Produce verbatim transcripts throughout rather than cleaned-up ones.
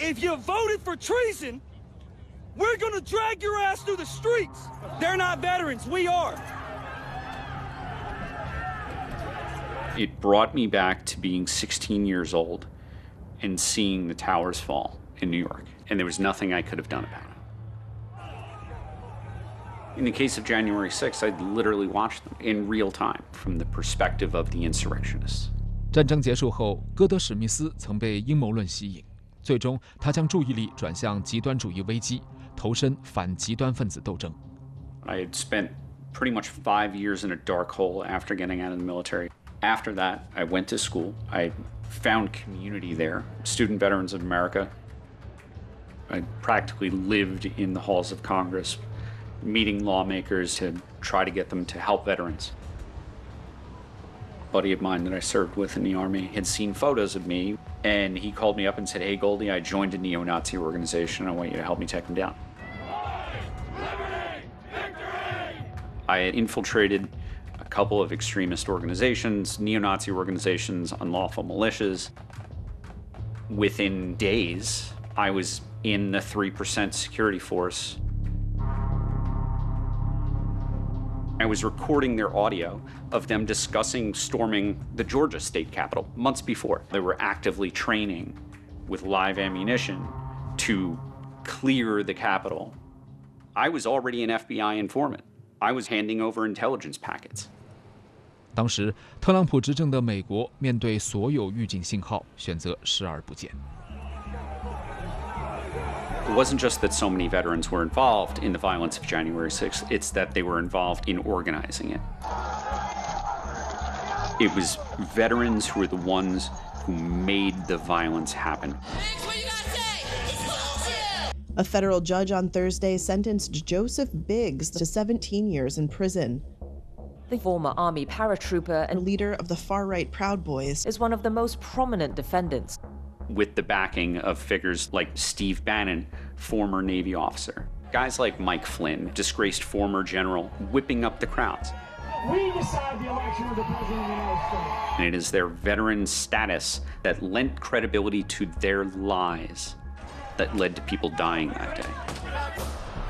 If you voted for treason, we're gonna drag your ass through the streets. They're not veterans, we are. It brought me back to being sixteen years old and seeing the towers fall in New York, and there was nothing I could have done about it. In the case of January sixth, I literally watched them in real time from the perspective of the insurrectionists. 战争结束后，戈德史密斯曾被阴谋论吸引，最终他将注意力转向极端主义危机，投身反极端分子斗争。 I had spent pretty much five years in a dark hole after getting out of the military. After that, I went to school. I found community there, Student Veterans of America. I practically lived in the halls of Congress, meeting lawmakers to try to get them to help veterans. A buddy of mine that I served with in the Army had seen photos of me, and he called me up and said, "Hey, Goldie, I joined a neo-Nazi organization. I want you to help me take them down." I had infiltrated a couple of extremist organizations, neo-Nazi organizations, unlawful militias. Within days, I was in the three percent security force. I was recording their audio of them discussing storming the Georgia state capitol months before. They were actively training with live ammunition to clear the capitol. I was already an F B I informant. I was handing over intelligence packets. 当时，特朗普执政的美国面对所有预警信号，选择视而不见。 It wasn't just that so many veterans were involved in the violence of January sixth, it's that they were involved in organizing it. It was veterans who were the ones who made the violence happen. A federal judge on Thursday sentenced Joseph Biggs to seventeen years in prison. The former Army paratrooper and leader of the far-right Proud Boys is one of the most prominent defendants. With the backing of figures like Steve Bannon, former Navy officer. Guys like Mike Flynn, disgraced former general, whipping up the crowds. We decide the election of the President of the United States. And it is their veteran status that lent credibility to their lies that led to people dying that day.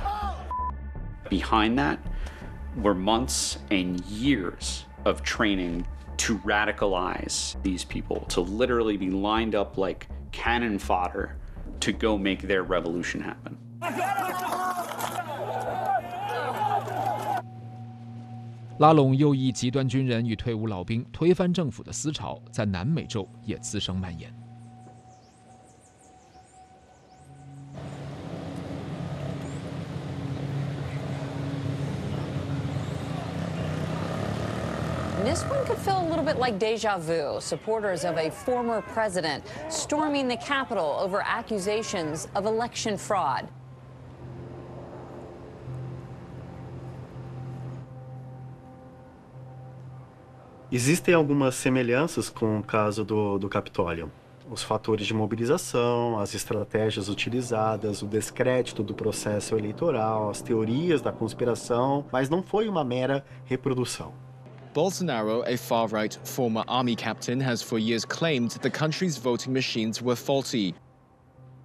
Behind that were months and years of training to radicalize these people, to literally be lined up like cannon fodder to go make their revolution happen. 拉拢右翼极端军人与退伍老兵推翻政府的思潮，在南美洲也滋生蔓延。 This one could feel a little bit like deja vu. Supporters of a former president storming the Capitol over accusations of election fraud. Existem algumas semelhanças com o caso do, do Capitólio. Os fatores de mobilização, as estratégias utilizadas, o descrédito do processo eleitoral, as teorias da conspiração, mas não foi uma mera reprodução. Bolsonaro, a far-right former army captain, has for years claimed the country's voting machines were faulty.